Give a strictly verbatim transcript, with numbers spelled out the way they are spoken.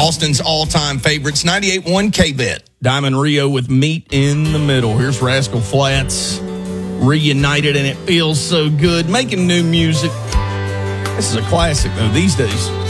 Austin's all-time favorites, ninety-eight point one K-Bet. Diamond Rio with Meet in the Middle. Here's Rascal Flatts, reunited, and it feels so good. Making new music. This is a classic, though, these days.